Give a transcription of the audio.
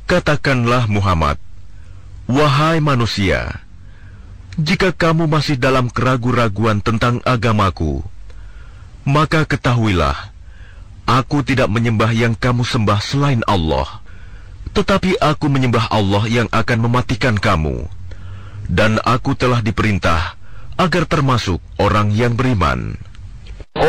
Katakanlah Muhammad, wahai manusia, jika kamu masih dalam keraguan-raguan tentang agamaku, maka ketahuilah, aku tidak menyembah yang kamu sembah selain Allah, tetapi aku menyembah Allah yang akan mematikan kamu, dan aku telah diperintah agar termasuk orang yang beriman.